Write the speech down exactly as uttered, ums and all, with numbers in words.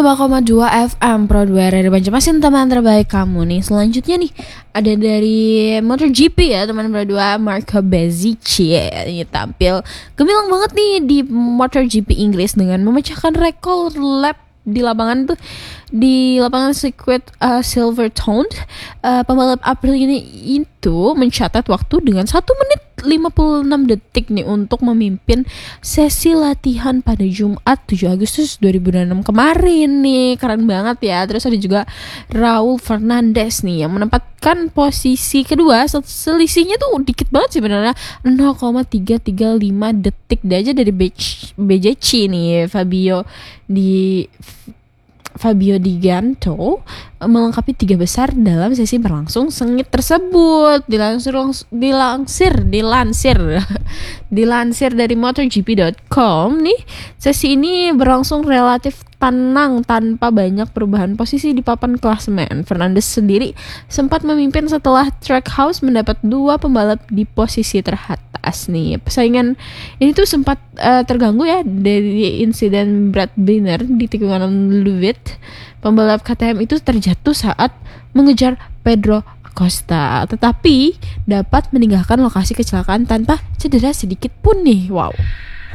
lima koma dua F M Pro dua dari Banjarmasin, teman terbaik kamu nih. Selanjutnya nih ada dari MotoGP ya, teman Pro dua, Marco Bezzecchi ini tampil gemilang banget nih di MotoGP Inggris dengan memecahkan rekor lap di lapangan tuh, di lapangan sirkuit uh, Silverstone. Uh, pembalap April ini itu mencatat waktu dengan satu menit lima puluh enam detik nih untuk memimpin sesi latihan pada Jumat tujuh Agustus dua ribu enam kemarin nih. Keren banget ya. Terus ada juga Raul Fernandez nih yang menempatkan posisi kedua. Selisihnya tuh dikit banget sih sebenarnya, nol koma tiga tiga lima detik aja dari Bezzecchi nih. Fabio di Fabio Di Gianto melengkapi tiga besar dalam sesi berlangsung sengit tersebut. Dilansir dilansir dilansir dilansir dari MotoGP dot com nih, sesi ini berlangsung relatif tenang tanpa banyak perubahan posisi di papan klasemen. Fernandes sendiri sempat memimpin setelah Trackhouse mendapat dua pembalap di posisi teratas nih. Persaingan ini tuh sempat uh, terganggu ya dari insiden Brad Binder di tikungan Leavitt. Pembalap K T M itu terjatuh saat mengejar Pedro Acosta, tetapi dapat meninggalkan lokasi kecelakaan tanpa cedera sedikit pun nih. Wow.